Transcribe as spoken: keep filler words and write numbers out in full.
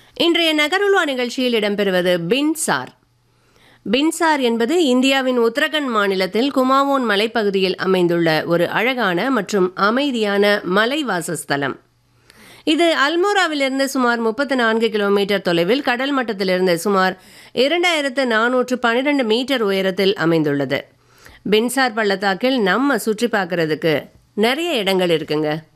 இன்றைய நகருலா நிகழ்ச்சியில் இடம்பெறுவது பின்சார். பின்சார் என்பது இந்தியாவின் உத்தரகண்ட் மாநிலத்தில் குமாவோன் மலைப்பகுதியில் அமைந்துள்ள ஒரு அழகான மற்றும் அமைதியான மலை வாசஸ்தலம். இது அல்மோராவிலிருந்து சுமார் முப்பத்தி நான்கு கிலோமீட்டர் தொலைவில் கடல் மட்டத்திலிருந்து சுமார் இரண்டாயிரத்து நானூற்று பன்னிரண்டு மீட்டர் உயரத்தில் அமைந்துள்ளது. பின்சார் பள்ளத்தாக்கில் நம்ம சுற்றி பார்க்கறதுக்கு நிறைய இடங்கள் இருக்குங்க.